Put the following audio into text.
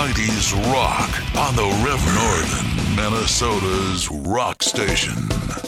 90s rock on the River Northern, Minnesota's rock station.